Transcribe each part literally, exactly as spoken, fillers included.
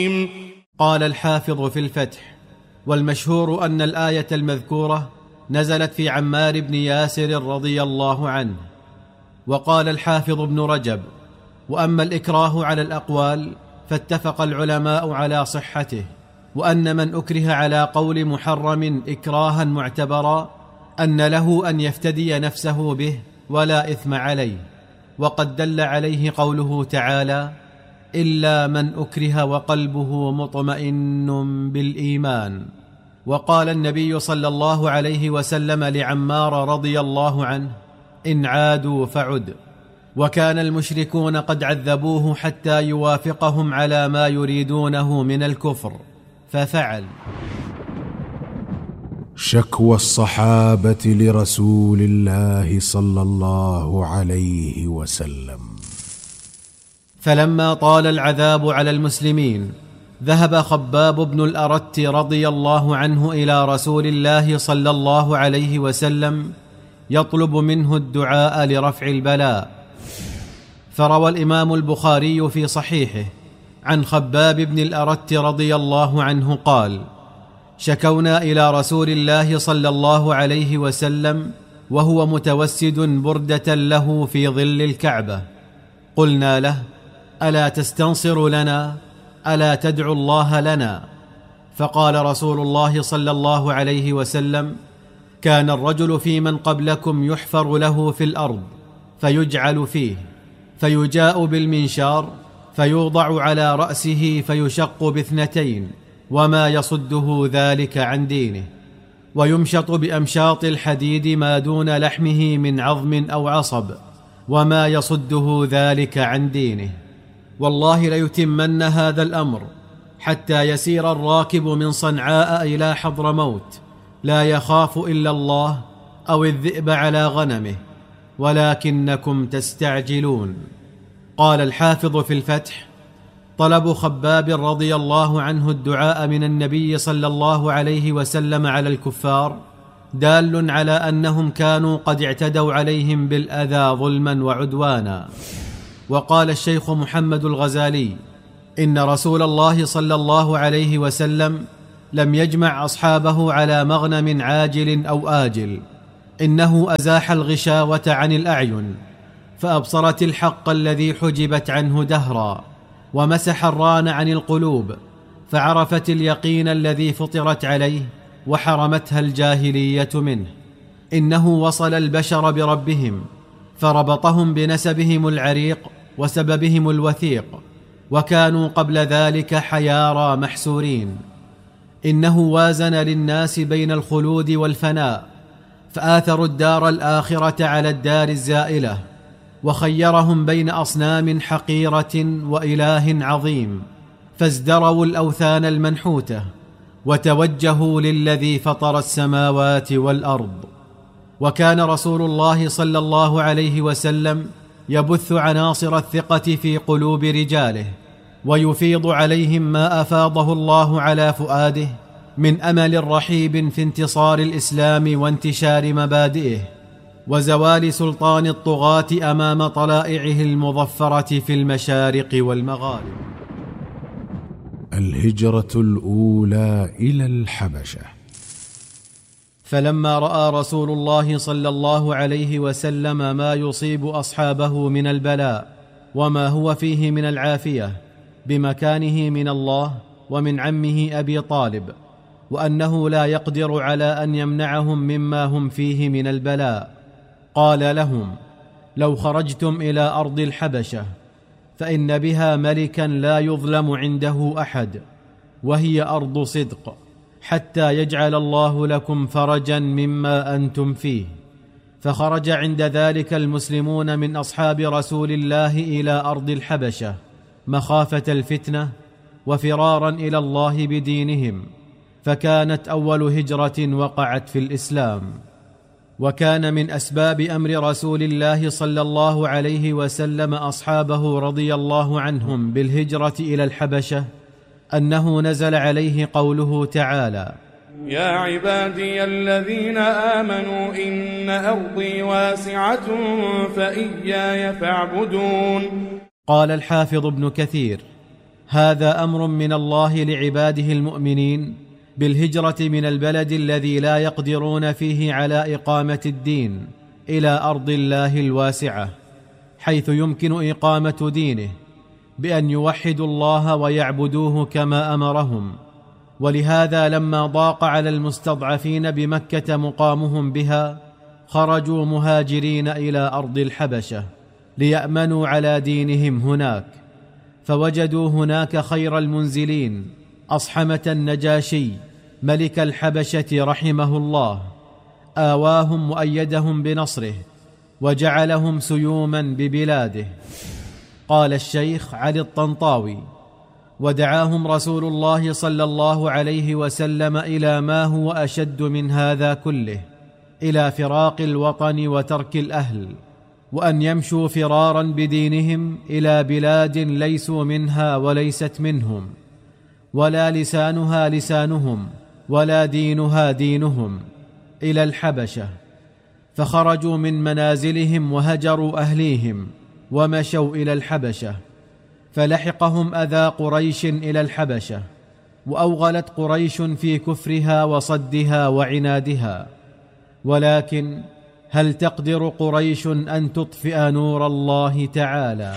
قال الحافظ في الفتح: والمشهور أن الآية المذكورة نزلت في عمار بن ياسر رضي الله عنه. وقال الحافظ ابن رجب: وأما الإكراه على الأقوال فاتفق العلماء على صحته، وأن من أكره على قول محرم إكراها معتبرا أن له أن يفتدي نفسه به ولا إثم عليه، وقد دل عليه قوله تعالى: إلا من أكره وقلبه مطمئن بالإيمان. وقال النبي صلى الله عليه وسلم لعمار رضي الله عنه: إن عادوا فعد. وكان المشركون قد عذبوه حتى يوافقهم على ما يريدونه من الكفر ففعل. شكوى الصحابة لرسول الله صلى الله عليه وسلم. فلما طال العذاب على المسلمين ذهب خباب بن الأرت رضي الله عنه إلى رسول الله صلى الله عليه وسلم يطلب منه الدعاء لرفع البلاء. فروى الإمام البخاري في صحيحه عن خباب بن الأرت رضي الله عنه قال: شكونا إلى رسول الله صلى الله عليه وسلم وهو متوسد بردة له في ظل الكعبة، قلنا له: ألا تستنصر لنا؟ ألا تدعو الله لنا؟ فقال رسول الله صلى الله عليه وسلم: كان الرجل في من قبلكم يحفر له في الأرض فيجعل فيه، فيجاء بالمنشار فيوضع على رأسه فيشق باثنتين وما يصده ذلك عن دينه، ويمشط بأمشاط الحديد ما دون لحمه من عظم أو عصب وما يصده ذلك عن دينه. والله ليتمن هذا الأمر حتى يسير الراكب من صنعاء إلى حضرموت لا يخاف إلا الله أو الذئب على غنمه، ولكنكم تستعجلون. قال الحافظ في الفتح: طلب خباب رضي الله عنه الدعاء من النبي صلى الله عليه وسلم على الكفار دال على أنهم كانوا قد اعتدوا عليهم بالأذى ظلما وعدوانا. وقال الشيخ محمد الغزالي: إن رسول الله صلى الله عليه وسلم لم يجمع أصحابه على مغنم عاجل أو آجل، إنه أزاح الغشاوة عن الأعين فأبصرت الحق الذي حجبت عنه دهرا، ومسح الران عن القلوب فعرفت اليقين الذي فطرت عليه وحرمتها الجاهلية منه. إنه وصل البشر بربهم فربطهم بنسبهم العريق وسببهم الوثيق، وكانوا قبل ذلك حيارى محسورين. إنه وازن للناس بين الخلود والفناء فآثروا الدار الآخرة على الدار الزائلة، وخيرهم بين أصنام حقيرة وإله عظيم فازدروا الأوثان المنحوتة وتوجهوا للذي فطر السماوات والأرض. وكان رسول الله صلى الله عليه وسلم يبث عناصر الثقة في قلوب رجاله ويفيض عليهم ما أفاضه الله على فؤاده من أمل رحيب في انتصار الإسلام وانتشار مبادئه وزوال سلطان الطغاة أمام طلائعه المظفرة في المشارق والمغارب. الهجرة الأولى إلى الحبشة. فلما رأى رسول الله صلى الله عليه وسلم ما يصيب أصحابه من البلاء وما هو فيه من العافية بمكانه من الله ومن عمه أبي طالب، وأنه لا يقدر على أن يمنعهم مما هم فيه من البلاء، قال لهم: لو خرجتم إلى أرض الحبشة فإن بها ملكا لا يظلم عنده أحد، وهي أرض صدق، حتى يجعل الله لكم فرجا مما أنتم فيه. فخرج عند ذلك المسلمون من أصحاب رسول الله إلى أرض الحبشة مخافة الفتنة وفرارا إلى الله بدينهم، فكانت أول هجرة وقعت في الإسلام. وكان من أسباب أمر رسول الله صلى الله عليه وسلم أصحابه رضي الله عنهم بالهجرة إلى الحبشة أنه نزل عليه قوله تعالى: يا عبادي الذين آمنوا إن أرضي واسعة فإياي فاعبدون. قال الحافظ ابن كثير: هذا أمر من الله لعباده المؤمنين بالهجرة من البلد الذي لا يقدرون فيه على إقامة الدين إلى أرض الله الواسعة، حيث يمكن إقامة دينه بأن يوحدوا الله ويعبدوه كما أمرهم. ولهذا لما ضاق على المستضعفين بمكة مقامهم بها خرجوا مهاجرين إلى أرض الحبشة ليأمنوا على دينهم هناك، فوجدوا هناك خير المنزلين أصحمة النجاشي ملك الحبشة رحمه الله، آواهم وأيدهم بنصره وجعلهم سيوما ببلاده. قال الشيخ علي الطنطاوي: ودعاهم رسول الله صلى الله عليه وسلم إلى ما هو أشد من هذا كله، إلى فراق الوطن وترك الأهل، وأن يمشوا فرارا بدينهم إلى بلاد ليسوا منها وليست منهم، ولا لسانها لسانهم ولا دينها دينهم، إلى الحبشة. فخرجوا من منازلهم وهجروا أهليهم ومشوا إلى الحبشة، فلحقهم أذى قريش إلى الحبشة، وأوغلت قريش في كفرها وصدها وعنادها. ولكن هل تقدر قريش أن تطفئ نور الله تعالى؟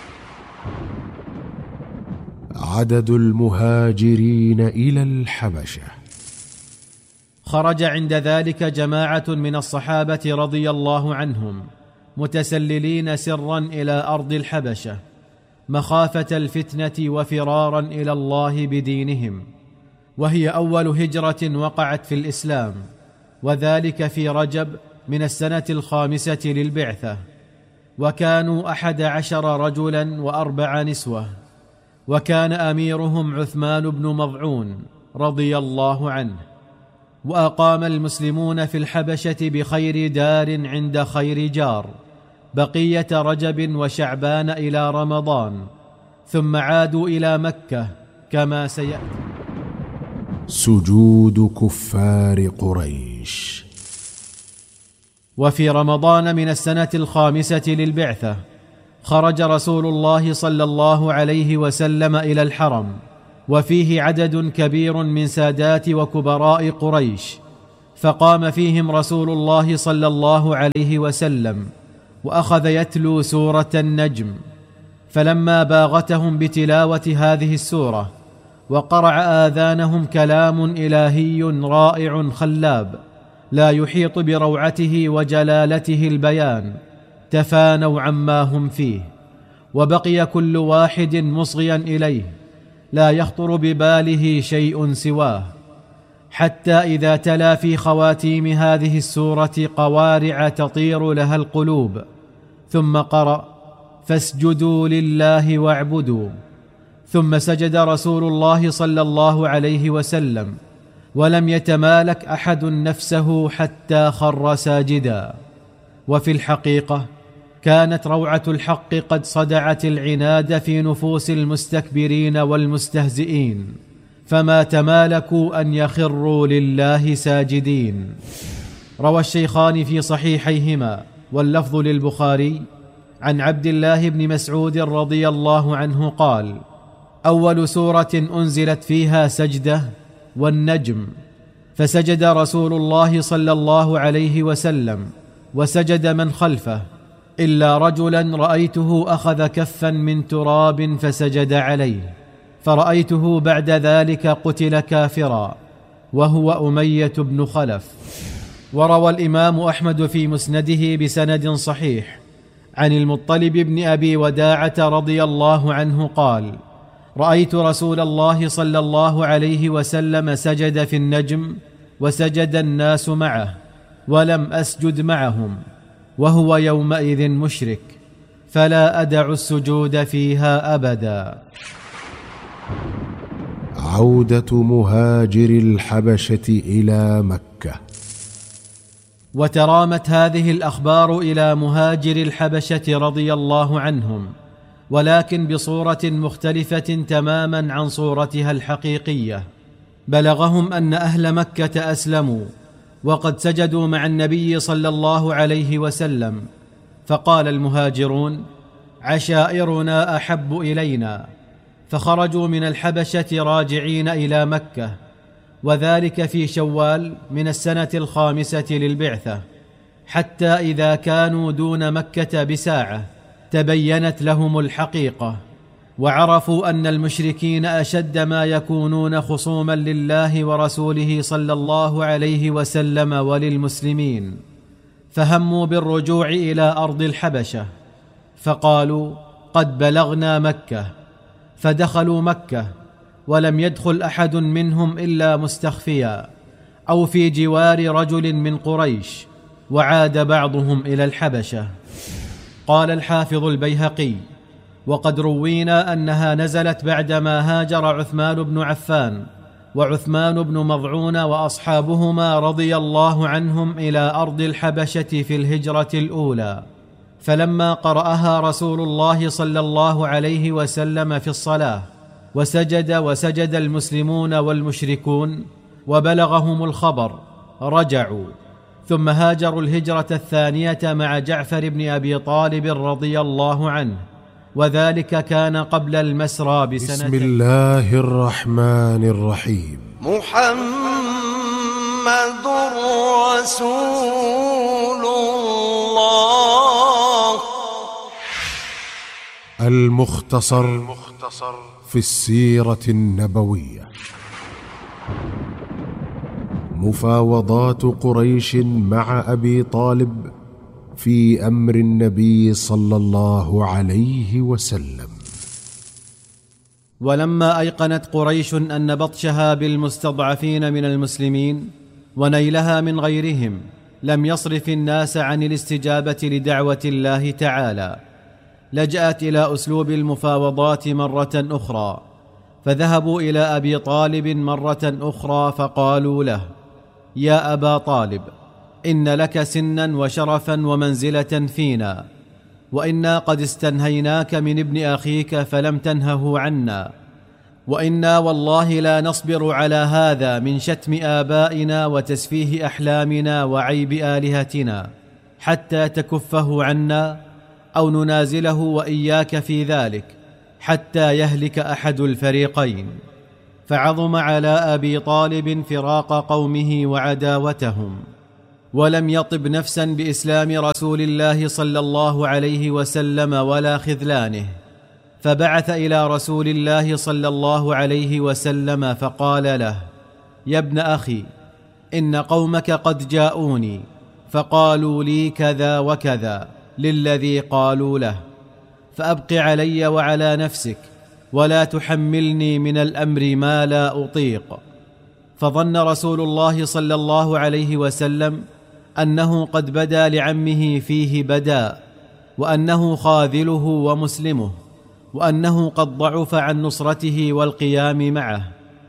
عدد المهاجرين إلى الحبشة. خرج عند ذلك جماعة من الصحابة رضي الله عنهم متسللين سرا إلى أرض الحبشة مخافة الفتنة وفرارا إلى الله بدينهم، وهي أول هجرة وقعت في الإسلام، وذلك في رجب من السنة الخامسة للبعثة. وكانوا أحد عشر رجلا وأربع نسوة، وكان أميرهم عثمان بن مضعون رضي الله عنه. وأقام المسلمون في الحبشة بخير دار عند خير جار بقية رجب وشعبان إلى رمضان، ثم عادوا إلى مكة كما سيأتي. سجود كفار قريش. وفي رمضان من السنة الخامسة للبعثة خرج رسول الله صلى الله عليه وسلم إلى الحرم، وفيه عدد كبير من سادات وكبراء قريش، فقام فيهم رسول الله صلى الله عليه وسلم وأخذ يتلو سورة النجم. فلما باغتهم بتلاوة هذه السورة وقرع آذانهم كلام إلهي رائع خلاب لا يحيط بروعته وجلالته البيان، تفانوا عما هم فيه، وبقي كل واحد مصغيا إليه لا يخطر بباله شيء سواه، حتى إذا تلا في خواتيم هذه السورة قوارع تطير لها القلوب، ثم قرأ: فاسجدوا لله واعبدوا. ثم سجد رسول الله صلى الله عليه وسلم، ولم يتمالك أحد نفسه حتى خر ساجدا. وفي الحقيقة كانت روعة الحق قد صدعت العناد في نفوس المستكبرين والمستهزئين، فما تمالكوا أن يخروا لله ساجدين. روى الشيخان في صحيحيهما واللفظ للبخاري عن عبد الله بن مسعود رضي الله عنه قال: أول سورة أنزلت فيها سجدة والنجم، فسجد رسول الله صلى الله عليه وسلم وسجد من خلفه، إلا رجلا رأيته أخذ كفا من تراب فسجد عليه، فرأيته بعد ذلك قتل كافرا، وهو أمية بن خلف. وروى الإمام أحمد في مسنده بسند صحيح عن المطلب بن أبي وداعة رضي الله عنه قال: رأيت رسول الله صلى الله عليه وسلم سجد في النجم وسجد الناس معه، ولم أسجد معهم، وهو يومئذ مشرك، فلا أدع السجود فيها أبدا. عودة مهاجر الحبشة إلى مكة. وترامت هذه الأخبار إلى مهاجر الحبشة رضي الله عنهم، ولكن بصورة مختلفة تماما عن صورتها الحقيقية. بلغهم أن أهل مكة أسلموا وقد سجدوا مع النبي صلى الله عليه وسلم، فقال المهاجرون: عشائرنا أحب إلينا، فخرجوا من الحبشة راجعين إلى مكة، وذلك في شوال من السنة الخامسة للبعثة، حتى إذا كانوا دون مكة بساعة تبينت لهم الحقيقة، وعرفوا أن المشركين أشد ما يكونون خصوما لله ورسوله صلى الله عليه وسلم وللمسلمين، فهموا بالرجوع إلى أرض الحبشة، فقالوا: قد بلغنا مكة. فدخلوا مكة، ولم يدخل أحد منهم إلا مستخفيا أو في جوار رجل من قريش، وعاد بعضهم إلى الحبشة. قال الحافظ البيهقي: وقد روينا أنها نزلت بعدما هاجر عثمان بن عفان وعثمان بن مضعون وأصحابهما رضي الله عنهم إلى أرض الحبشة في الهجرة الأولى، فلما قرأها رسول الله صلى الله عليه وسلم في الصلاة وسجد وسجد المسلمون والمشركون وبلغهم الخبر رجعوا، ثم هاجروا الهجرة الثانية مع جعفر بن أبي طالب رضي الله عنه، وذلك كان قبل المسرى بسنتين. بسم الله الرحمن الرحيم. محمد رسول الله. المختصر في السيرة النبوية. مفاوضات قريش مع أبي طالب في أمر النبي صلى الله عليه وسلم. ولما أيقنت قريش أن بطشها بالمستضعفين من المسلمين ونيلها من غيرهم لم يصرف الناس عن الاستجابة لدعوة الله تعالى، لجأت إلى أسلوب المفاوضات مرة أخرى، فذهبوا إلى أبي طالب مرة أخرى فقالوا له: يا أبا طالب، إن لك سنا وشرفا ومنزلة فينا، وإنا قد استنهيناك من ابن أخيك فلم تنهه عنا، وإنا والله لا نصبر على هذا من شتم آبائنا وتسفيه أحلامنا وعيب آلهتنا حتى تكفه عنا، أو ننازله وإياك في ذلك حتى يهلك أحد الفريقين. فعظم على أبي طالب فراق قومه وعداوتهم، ولم يطب نفسا بإسلام رسول الله صلى الله عليه وسلم ولا خذلانه، فبعث إلى رسول الله صلى الله عليه وسلم فقال له: يا ابن أخي، إن قومك قد جاءوني فقالوا لي كذا وكذا للذي قالوا له، فأبق علي وعلى نفسك ولا تحملني من الأمر ما لا أطيق. فظن رسول الله صلى الله عليه وسلم أنه قد بدا لعمه فيه بداء، وأنه خاذله ومسلمه، وأنه قد ضعف عن نصرته والقيام معه،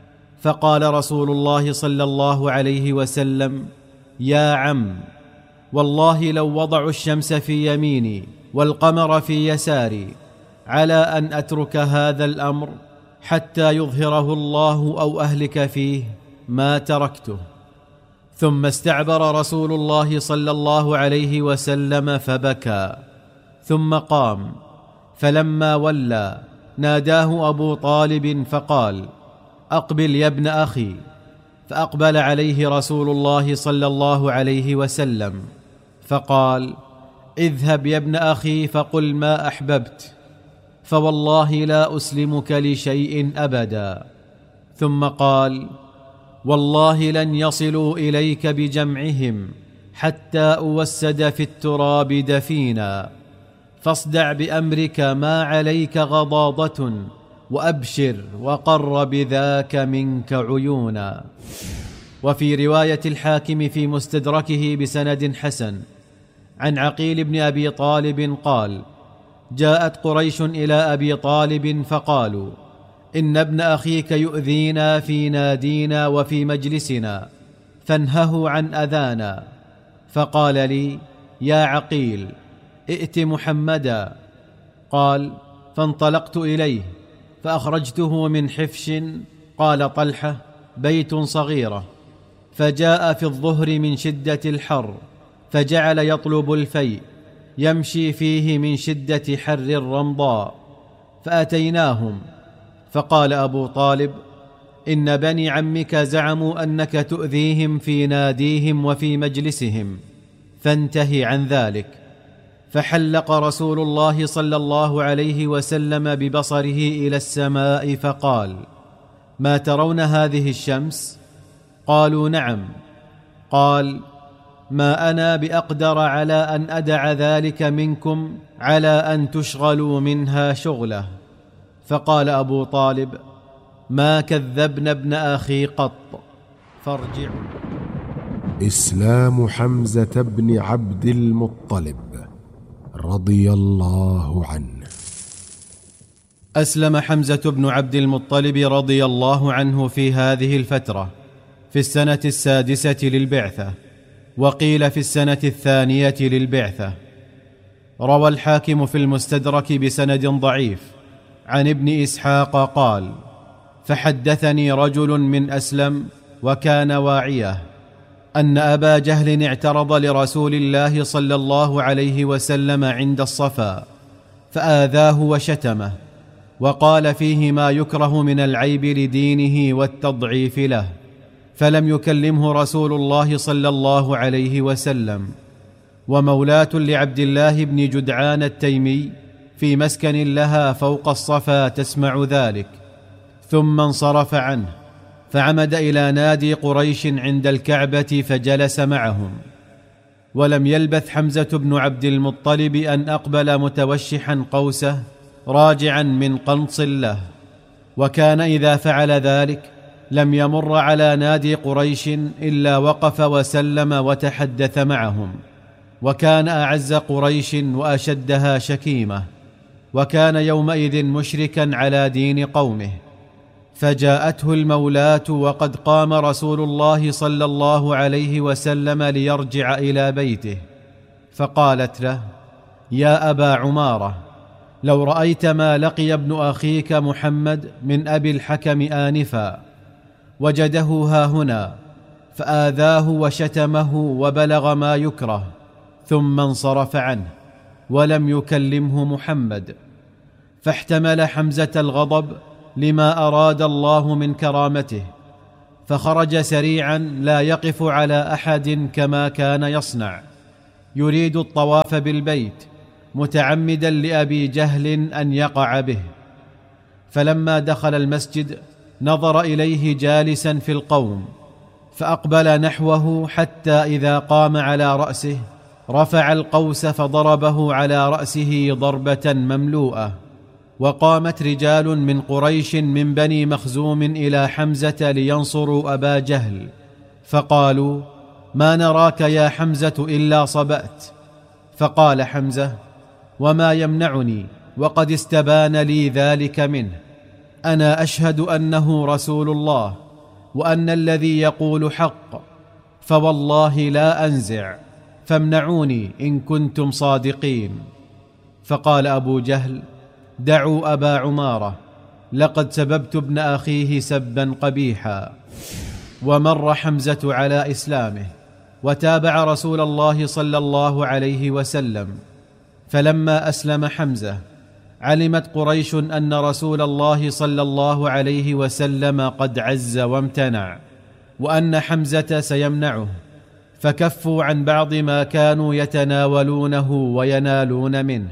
فقال رسول الله صلى الله عليه وسلم: يا عم، والله لو وضعوا الشمس في يميني والقمر في يساري على أن أترك هذا الأمر حتى يظهره الله أو أهلك فيه ما تركته. ثم استعبر رسول الله صلى الله عليه وسلم فبكى، ثم قام، فلما ولى ناداه أبو طالب فقال: أقبل يا ابن أخي. فأقبل عليه رسول الله صلى الله عليه وسلم فقال: اذهب يا ابن أخي فقل ما أحببت، فوالله لا أسلمك لشيء أبدا. ثم قال: والله لن يصلوا إليك بجمعهم حتى أوسد في التراب دفينا، فاصدع بأمرك ما عليك غضاضة، وأبشر وقر بذاك منك عيونا. وفي رواية الحاكم في مستدركه بسند حسن عن عقيل بن أبي طالب قال: جاءت قريش إلى أبي طالب فقالوا: إن ابن أخيك يؤذينا في نادينا وفي مجلسنا، فانهه عن أذانا. فقال لي: يا عقيل، ائت محمدا. قال: فانطلقت إليه فأخرجته من حفش، قال طلحة، بيت صغيرة، فجاء في الظهر من شدة الحر، فجعل يطلب الفيء يمشي فيه من شدة حر الرمضاء، فأتيناهم فقال أبو طالب: إن بني عمك زعموا أنك تؤذيهم في ناديهم وفي مجلسهم، فانتهي عن ذلك. فحلق رسول الله صلى الله عليه وسلم ببصره إلى السماء فقال: ما ترون هذه الشمس؟ قالوا: نعم. قال: ما أنا بأقدر على أن أدع ذلك منكم على أن تشغلوا منها شغله. فقال أبو طالب: ما كذبنا ابن أخي قط، فارجعوا. إسلام حمزة بن عبد المطلب رضي الله عنه. أسلم حمزة بن عبد المطلب رضي الله عنه في هذه الفترة في السنة السادسة للبعثة، وقيل في السنة الثانية للبعثة. روى الحاكم في المستدرك بسند ضعيف عن ابن إسحاق قال: فحدثني رجل من أسلم وكان واعية أن أبا جهل اعترض لرسول الله صلى الله عليه وسلم عند الصفا فآذاه وشتمه، وقال فيه ما يكره من العيب لدينه والتضعيف له، فلم يكلمه رسول الله صلى الله عليه وسلم. ومولاة لعبد الله بن جدعان التيمي في مسكن لها فوق الصفا تسمع ذلك، ثم انصرف عنه فعمد إلى نادي قريش عند الكعبة فجلس معهم. ولم يلبث حمزة بن عبد المطلب أن أقبل متوشحا قوسه راجعا من قنص له، وكان إذا فعل ذلك لم يمر على نادي قريش إلا وقف وسلم وتحدث معهم، وكان أعز قريش وأشدها شكيمة، وكان يومئذ مشركا على دين قومه. فجاءته المولاة وقد قام رسول الله صلى الله عليه وسلم ليرجع إلى بيته، فقالت له: يا أبا عمارة، لو رأيت ما لقي ابن أخيك محمد من أبي الحكم آنفا، وجده هاهنا فآذاه وشتمه وبلغ ما يكره، ثم انصرف عنه ولم يكلمه محمد. فاحتمل حمزة الغضب لما أراد الله من كرامته، فخرج سريعا لا يقف على أحد كما كان يصنع، يريد الطواف بالبيت متعمدا لأبي جهل أن يقع به. فلما دخل المسجد نظر إليه جالسا في القوم، فأقبل نحوه حتى إذا قام على رأسه رفع القوس فضربه على رأسه ضربة مملوءة. وقامت رجال من قريش من بني مخزوم إلى حمزة لينصروا أبا جهل، فقالوا: ما نراك يا حمزة إلا صبأت. فقال حمزة: وما يمنعني وقد استبان لي ذلك منه، أنا أشهد أنه رسول الله وأن الذي يقول حق، فوالله لا أنزع، فامنعوني إن كنتم صادقين. فقال أبو جهل: دعوا أبا عمارة، لقد سببت ابن أخيه سبا قبيحا. ومر حمزة على إسلامه وتابع رسول الله صلى الله عليه وسلم. فلما أسلم حمزة علمت قريش أن رسول الله صلى الله عليه وسلم قد عز وامتنع، وأن حمزة سيمنعه، فكفوا عن بعض ما كانوا يتناولونه وينالون منه.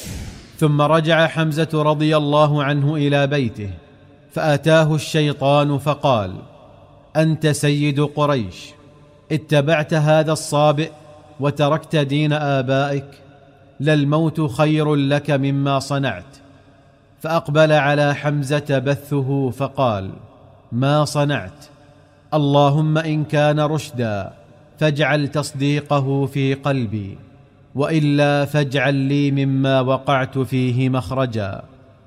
ثم رجع حمزة رضي الله عنه إلى بيته، فأتاه الشيطان فقال: أنت سيد قريش، اتبعت هذا الصابئ وتركت دين آبائك، للموت خير لك مما صنعت. فأقبل على حمزة بثه فقال: ما صنعت؟ اللهم إن كان رشدا فاجعل تصديقه في قلبي، وإلا فاجعل لي مما وقعت فيه مخرجا.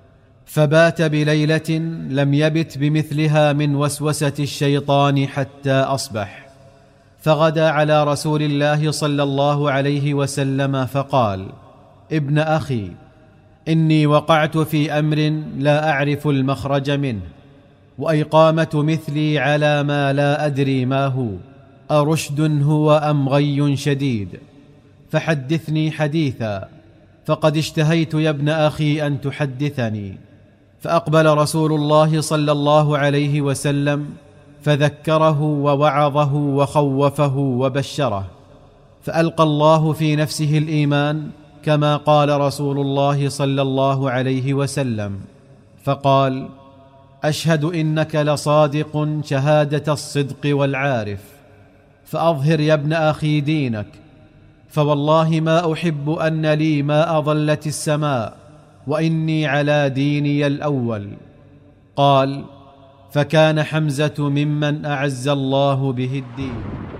فبات بليلة لم يبت بمثلها من وسوسة الشيطان حتى أصبح، فغدا على رسول الله صلى الله عليه وسلم فقال: ابن أخي، إني وقعت في أمر لا أعرف المخرج منه، وإقامة مثلي على ما لا أدري ما هو، أرشد هو أم غي شديد؟ فحدثني حديثا، فقد اشتهيت يا ابن أخي أن تحدثني. فأقبل رسول الله صلى الله عليه وسلم فذكره ووعظه وخوفه وبشره، فألقى الله في نفسه الإيمان كما قال رسول الله صلى الله عليه وسلم، فقال: أشهد إنك لصادق شهادة الصدق والعارف، فأظهر يا ابن أخي دينك، فوالله ما أحب أن لي ما أظلت السماء وإني على ديني الأول. قال: فكان حمزة ممن أعز الله به الدين.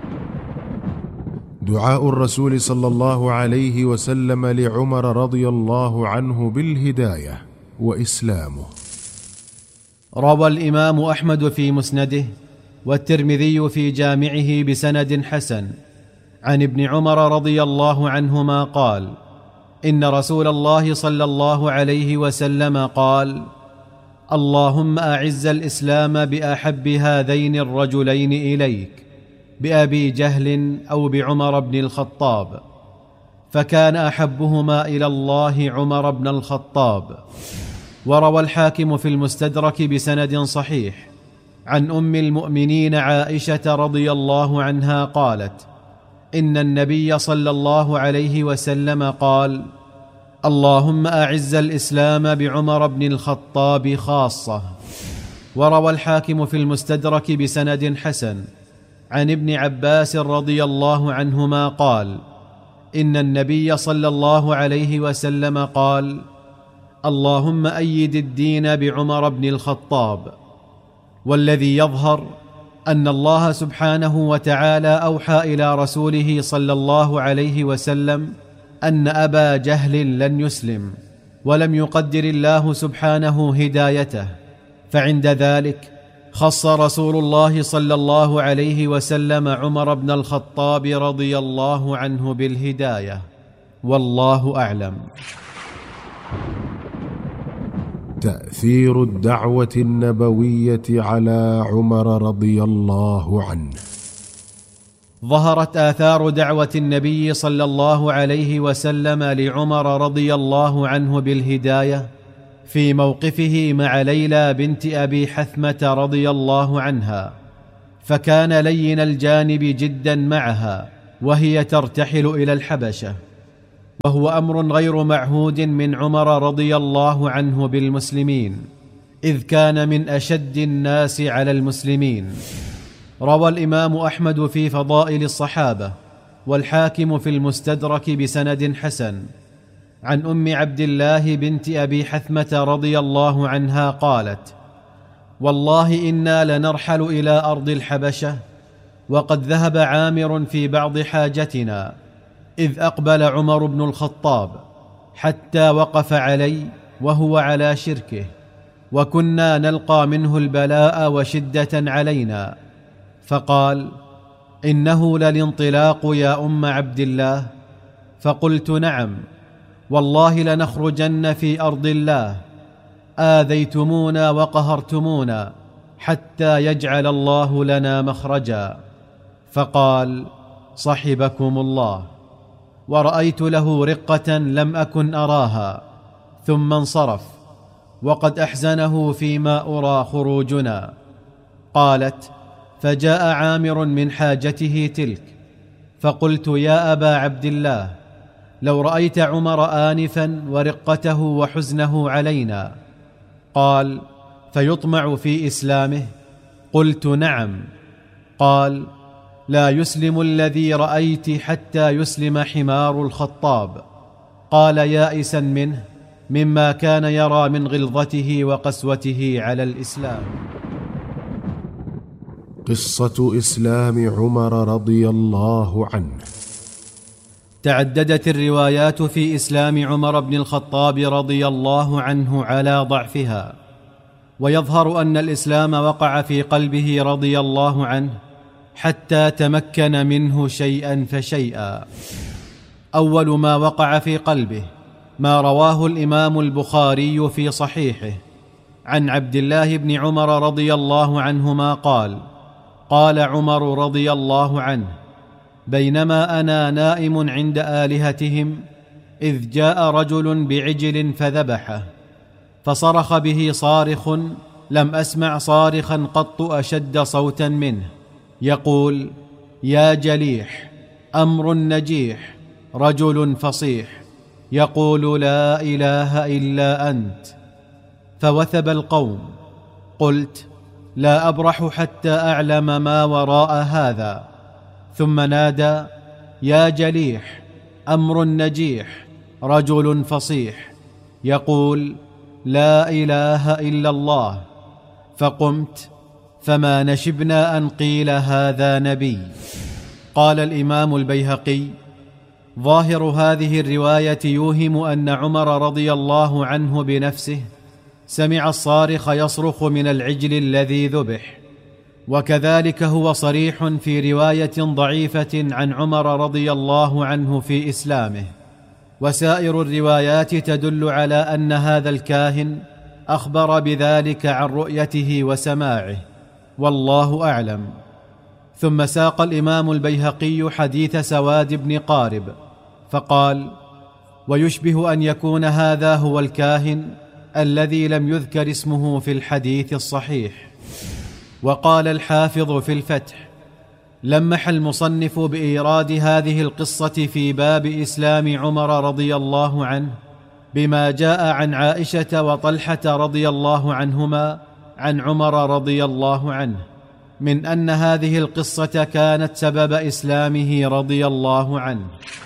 دعاء الرسول صلى الله عليه وسلم لعمر رضي الله عنه بالهداية وإسلامه. روى الإمام أحمد في مسنده والترمذي في جامعه بسند حسن عن ابن عمر رضي الله عنهما قال: إن رسول الله صلى الله عليه وسلم قال: اللهم أعز الإسلام بأحب هذين الرجلين إليك، بأبي جهل أو بعمر بن الخطاب، فكان أحبهما إلى الله عمر بن الخطاب. وروى الحاكم في المستدرك بسند صحيح عن أم المؤمنين عائشة رضي الله عنها قالت: إن النبي صلى الله عليه وسلم قال: اللهم أعز الإسلام بعمر بن الخطاب خاصة. وروى الحاكم في المستدرك بسند حسن عن ابن عباس رضي الله عنهما قال: إن النبي صلى الله عليه وسلم قال: اللهم أيد الدين بعمر بن الخطاب. والذي يظهر أن الله سبحانه وتعالى أوحى إلى رسوله صلى الله عليه وسلم أن أبا جهل لن يسلم، ولم يقدر الله سبحانه هدايته، فعند ذلك خص رسول الله صلى الله عليه وسلم عمر بن الخطاب رضي الله عنه بالهداية، والله أعلم. تأثير الدعوة النبوية على عمر رضي الله عنه. ظهرت آثار دعوة النبي صلى الله عليه وسلم لعمر رضي الله عنه بالهداية في موقفه مع ليلى بنت أبي حثمة رضي الله عنها، فكان لين الجانب جدا معها وهي ترتحل إلى الحبشة، وهو أمر غير معهود من عمر رضي الله عنه بالمسلمين، إذ كان من أشد الناس على المسلمين. روى الإمام أحمد في فضائل الصحابة والحاكم في المستدرك بسند حسن عن أم عبد الله بنت أبي حثمة رضي الله عنها قالت: والله إنا لنرحل إلى أرض الحبشة وقد ذهب عامر في بعض حاجتنا، إذ أقبل عمر بن الخطاب حتى وقف علي وهو على شركه، وكنا نلقى منه البلاء وشدة علينا، فقال: إنه للانطلاق يا أم عبد الله؟ فقلت: نعم، والله لنخرجن في أرض الله، آذيتمونا وقهرتمونا حتى يجعل الله لنا مخرجا. فقال: صحبكم الله. ورأيت له رقة لم أكن أراها، ثم انصرف، وقد أحزنه فيما أرى خروجنا. قالت: فجاء عامر من حاجته تلك، فقلت: يا أبا عبد الله، لو رأيت عمر آنفا ورقته وحزنه علينا. قال: فيطمع في إسلامه؟ قلت: نعم. قال: لا يسلم الذي رأيت حتى يسلم حمار الخطاب. قال يائسا منه مما كان يرى من غلظته وقسوته على الإسلام. قصة إسلام عمر رضي الله عنه. تعددت الروايات في إسلام عمر بن الخطاب رضي الله عنه على ضعفها، ويظهر أن الإسلام وقع في قلبه رضي الله عنه حتى تمكن منه شيئا فشيئا. أول ما وقع في قلبه ما رواه الإمام البخاري في صحيحه عن عبد الله بن عمر رضي الله عنهما قال: قال عمر رضي الله عنه: بينما أنا نائم عند آلهتهم إذ جاء رجل بعجل فذبحه، فصرخ به صارخ لم أسمع صارخا قط أشد صوتا منه، يقول: يا جليح، أمر نجيح، رجل فصيح، يقول: لا إله إلا أنت. فوثب القوم. قلت: لا أبرح حتى أعلم ما وراء هذا. ثم نادى: يا جليح، أمر نجيح، رجل فصيح، يقول: لا إله إلا الله. فقمت، فما نشبنا أن قيل هذا نبي. قال الإمام البيهقي: ظاهر هذه الرواية يوهم أن عمر رضي الله عنه بنفسه سمع الصارخ يصرخ من العجل الذي ذبح، وكذلك هو صريح في رواية ضعيفة عن عمر رضي الله عنه في إسلامه. وسائر الروايات تدل على أن هذا الكاهن أخبر بذلك عن رؤيته وسماعه، والله أعلم. ثم ساق الإمام البيهقي حديث سواد بن قارب فقال: ويشبه أن يكون هذا هو الكاهن الذي لم يذكر اسمه في الحديث الصحيح. وقال الحافظ في الفتح: لمح المصنف بإيراد هذه القصة في باب إسلام عمر رضي الله عنه بما جاء عن عائشة وطلحة رضي الله عنهما عن عمر رضي الله عنه، من أن هذه القصة كانت سبب إسلامه رضي الله عنه.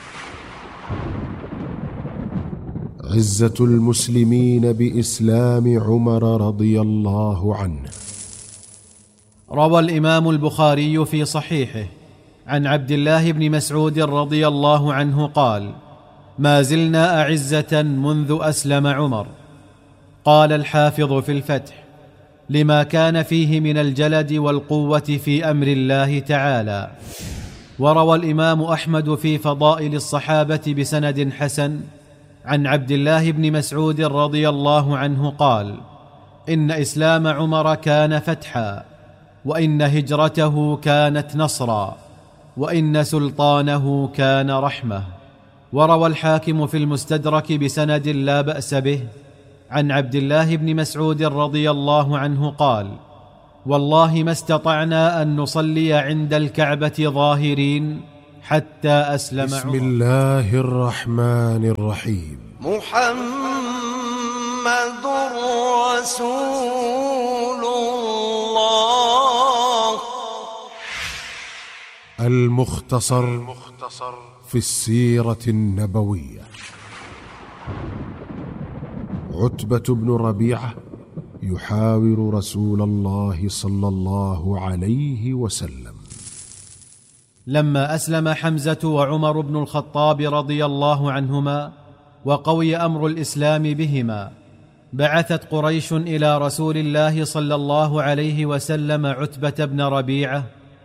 عزة المسلمين بإسلام عمر رضي الله عنه. روى الإمام البخاري في صحيحه عن عبد الله بن مسعود رضي الله عنه قال: ما زلنا أعزة منذ أسلم عمر. قال الحافظ في الفتح: لما كان فيه من الجلد والقوة في أمر الله تعالى. وروى الإمام أحمد في فضائل الصحابة بسند حسن عن عبد الله بن مسعود رضي الله عنه قال: إن إسلام عمر كان فتحا، وإن هجرته كانت نصرا، وإن سلطانه كان رحمة. وروى الحاكم في المستدرك بسند لا بأس به عن عبد الله بن مسعود رضي الله عنه قال: والله ما استطعنا أن نصلي عند الكعبة ظاهرين حتى أسلم بسم عمر. الله الرحمن الرحيم. محمد رسول الله. المختصر في السيرة النبوية. عتبة بن ربيعة يحاور رسول الله صلى الله عليه وسلم. لما أسلم حمزة وعمر بن الخطاب رضي الله عنهما وقوي أمر الإسلام بهما، بعثت قريش إلى رسول الله صلى الله عليه وسلم عتبة بن ربيعة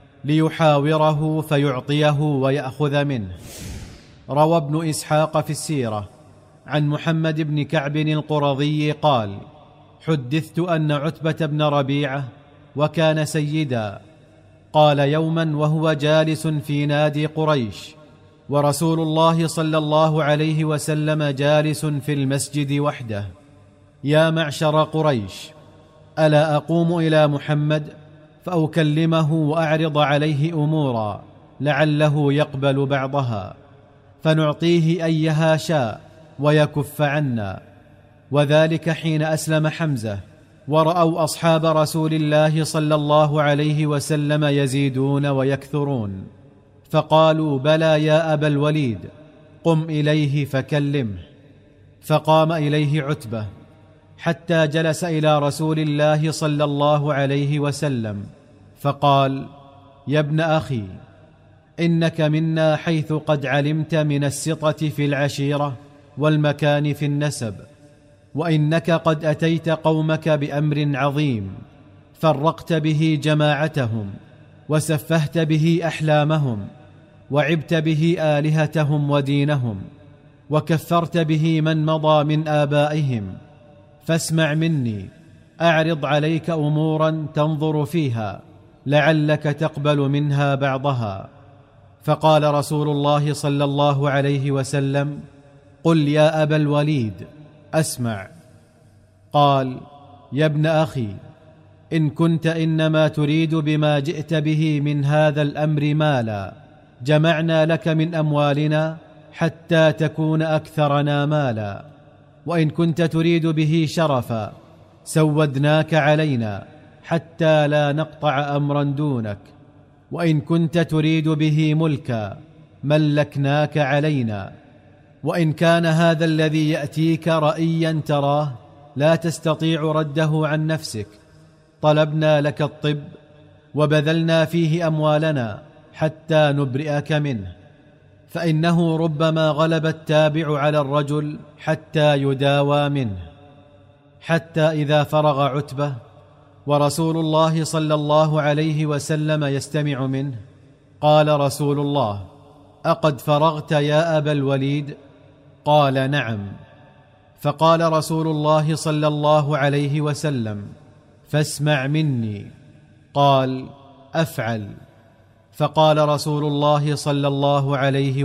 ليحاوره فيعطيه ويأخذ منه. روى ابن إسحاق في السيرة عن محمد بن كعب القرظي قال: حدثت أن عتبة بن ربيعة وكان سيدا قال يوما وهو جالس في نادي قريش ورسول الله صلى الله عليه وسلم جالس في المسجد وحده: يا معشر قريش، ألا أقوم إلى محمد فأكلمه وأعرض عليه أمورا لعله يقبل بعضها، فنعطيه أيها شاء ويكف عنا. وذلك حين أسلم حمزة ورأوا أصحاب رسول الله صلى الله عليه وسلم يزيدون ويكثرون، فقالوا: بلى يا أبا الوليد، قم إليه فكلمه. فقام إليه عتبة حتى جلس إلى رسول الله صلى الله عليه وسلم فقال: يا ابن أخي، إنك منا حيث قد علمت من السطة في العشيرة والمكان في النسب، وإنك قد أتيت قومك بأمر عظيم، فرقت به جماعتهم وسفهت به أحلامهم وعبت به آلهتهم ودينهم وكفرت به من مضى من آبائهم، فاسمع مني، أعرض عليك أمورا تنظر فيها لعلك تقبل منها بعضها. فقال رسول الله صلى الله عليه وسلم: قل يا أبا الوليد، أسمع. قال: يا ابن أخي، إن كنت إنما تريد بما جئت به من هذا الأمر مالا، جمعنا لك من أموالنا حتى تكون أكثرنا مالا، وإن كنت تريد به شرفا سودناك علينا حتى لا نقطع أمرا دونك، وإن كنت تريد به ملكا ملكناك علينا، وإن كان هذا الذي يأتيك رأيا تراه لا تستطيع رده عن نفسك، طلبنا لك الطب وبذلنا فيه أموالنا حتى نبرئك منه، فإنه ربما غلب التابع على الرجل حتى يداوى منه. حتى إذا فرغ عتبة ورسول الله صلى الله عليه وسلم يستمع منه، قال رسول الله: أقد فرغت يا أبا الوليد؟ قال: نعم. فقال رسول الله صلى الله عليه وسلم: فاسمع مني. قال: أفعل. فقال رسول الله صلى الله عليه